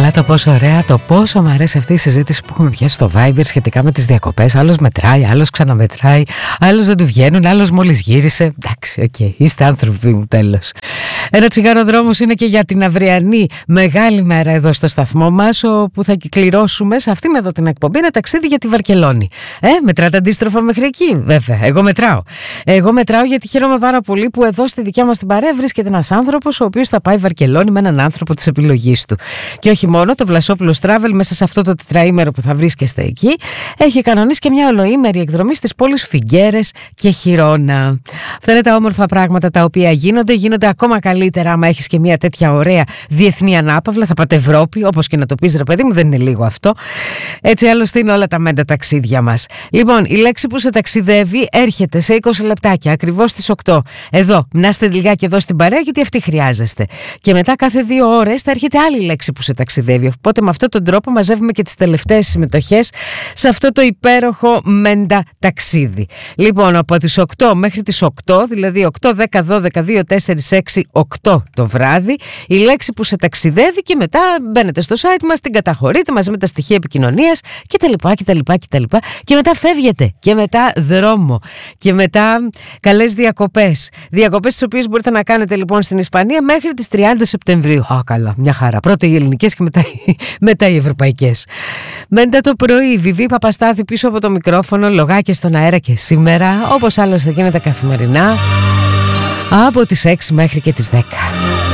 καλά, το πόσο ωραία, το πόσο μου αρέσει αυτή η συζήτηση που έχουμε πιάσει στο Viber σχετικά με τις διακοπές. Άλλος μετράει, άλλος ξαναμετράει, άλλος δεν του βγαίνουν, άλλος μόλις γύρισε. Εντάξει, οκ, είστε άνθρωποι μου, τέλος. Ένα τσιγάρο δρόμος είναι και για την αυριανή μεγάλη μέρα εδώ στο σταθμό μας, όπου θα κυκληρώσουμε σε αυτήν εδώ την εκπομπή ένα ταξίδι για τη Βαρκελόνη. Μετράτε αντίστροφα μέχρι εκεί? Βέβαια, εγώ μετράω. Εγώ μετράω γιατί χαίρομαι πάρα πολύ που εδώ στη δικιά μας την παρέα βρίσκεται ένας άνθρωπος ο οποίος θα πάει Βαρκελόνη με έναν άνθρωπο της επιλογής του. Και όχι μόνο, το Βλασόπουλος Travel μέσα σε αυτό το τετραήμερο που θα βρίσκεστε εκεί έχει κανονίσει και μια ολοήμερη εκδρομή στις πόλεις Φιγκέρες και Χιρόνα. Αυτά είναι τα όμορφα πράγματα τα οποία γίνονται ακόμα καλύτερα άμα έχεις και μια τέτοια ωραία διεθνή ανάπαυλα. Θα πάτε Ευρώπη, όπως και να το πεις ρε παιδί μου, δεν είναι λίγο αυτό. Έτσι άλλωστε είναι όλα τα μέντα ταξίδια μας. Λοιπόν, η λέξη που σε ταξιδεύει έρχεται σε 20 λεπτάκια, ακριβώς στις 8. Εδώ, να είστε λιγάκι εδώ στην παρέα, γιατί αυτή χρειάζεστε. Και μετά κάθε 2 ώρες θα έρχεται άλλη λέξη που σε ταξιδεύει. Οπότε με αυτόν τον τρόπο μαζεύουμε και τις τελευταίες συμμετοχές σε αυτό το υπέροχο μέντα ταξίδι. Λοιπόν, από τις 8 μέχρι τις 8, δηλαδή 8, 10, 12, 2, 4, 6, 8 το βράδυ, η λέξη που σε ταξιδεύει και μετά μπαίνετε στο site μας, την καταχωρείτε μαζί με τα στοιχεία επικοινωνίας κτλ. Και μετά φεύγετε και μετά δρόμο και μετά καλές διακοπές. Διακοπές τις οποίες μπορείτε να κάνετε λοιπόν στην Ισπανία μέχρι τις 30 Σεπτεμβρίου. Καλά, μια χαρά. Πρώτα οι ελληνικές και μετά οι ευρωπαϊκές. Μέντα το πρωί, Βιβί Παπαστάθη πίσω από το μικρόφωνο, λογάκια στον αέρα και σήμερα, όπως άλλωστε γίνεται καθημερινά, από τις 6 μέχρι και τις 10.